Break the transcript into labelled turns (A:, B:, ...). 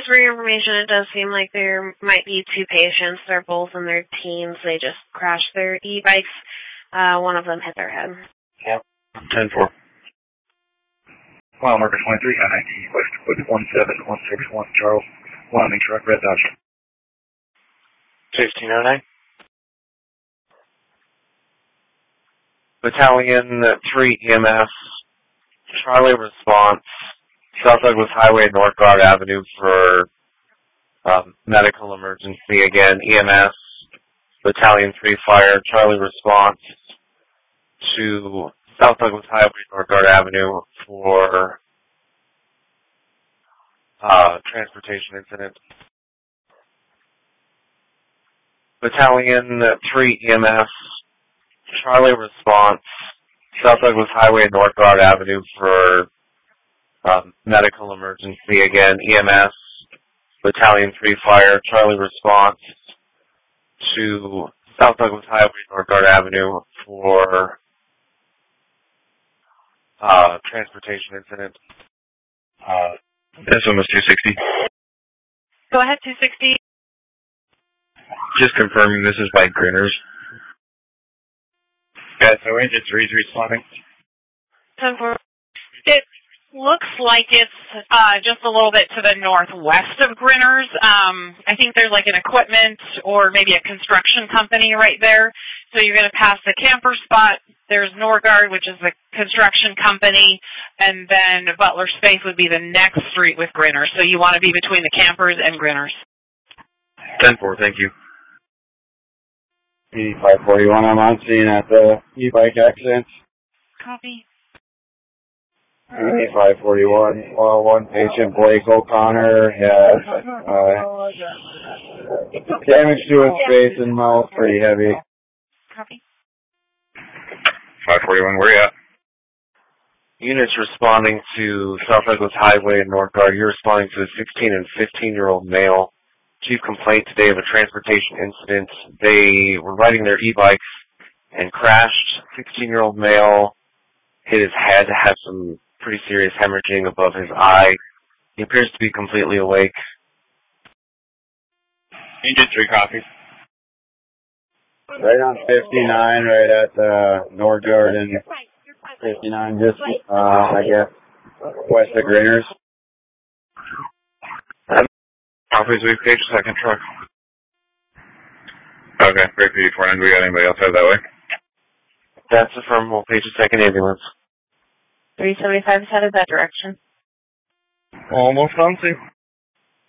A: just for your information, it does seem like there might be two patients. They're both in their teens. They just crashed their e-bikes. One of them hit their head.
B: Yep. 10-4.
C: Mile marker 23, I-90, West with 17161, Charles. Wyoming truck, red Dodge.
B: 1509. Battalion 3 EMS, Charlie response, South Douglas Highway, North Guard Avenue for medical emergency. Again, EMS, Battalion 3 Fire, Charlie response to South Douglas Highway, North Guard Avenue for transportation incident. Battalion 3 EMS, Charlie response, South Douglas Highway, North Guard Avenue for medical emergency. Again, EMS, Battalion 3 Fire, Charlie response to South Douglas Highway, North Guard Avenue for transportation incident.
C: This one was 260.
A: Go ahead, 260.
C: Just confirming this is by Grinners. Yeah, so engine 3's responding.
A: 10-4.
D: It looks like it's just a little bit to the northwest of Grinners. I think there's like an equipment or maybe a construction company right there. So you're going to pass the camper spot. There's Norgard, which is the construction company, and then Butler Space would be the next street with Grinners. So you want to be between the campers and Grinners.
C: 10-4, thank you.
E: E541, I'm on scene at the e-bike accident.
D: Copy.
E: E541, one patient, Blake O'Connor, has damage to his face and mouth, pretty heavy.
D: Copy.
C: 541, where you at?
B: Units responding to South Douglas Highway and North Guard. You're responding to a 16 and 15-year-old male. Chief complaint today of a transportation incident. They were riding their e-bikes and crashed. 16-year-old male hit his head, had some pretty serious hemorrhaging above his eye. He appears to be completely awake.
C: Engine 3 copy.
E: Right on 59, right at Norgard and 59, just, I guess, west of Grinners.
C: Office we've page second truck. Okay, great for you, 49. Do we got anybody else out that way?
B: That's affirmable. Page a second ambulance.
A: 375 is headed that direction.
C: Almost on to.